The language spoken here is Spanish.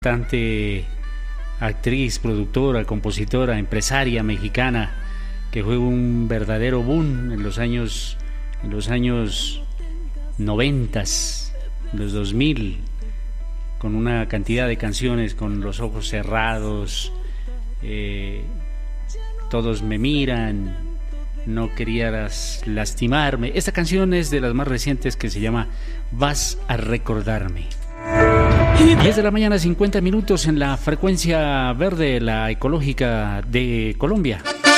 Cantante, actriz, productora, compositora, empresaria mexicana que fue un verdadero boom en los años 90, los 2000, con una cantidad de canciones, con los ojos cerrados, todos me miran, no querías lastimarme. Esta canción es de las más recientes, que se llama Vas a recordarme. 10 de la mañana, 50 minutos en la frecuencia verde, la ecológica de Colombia.